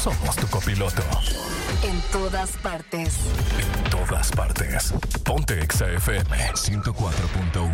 somos tu copiloto. En todas partes. En todas partes. Ponte Exa FM 104.1.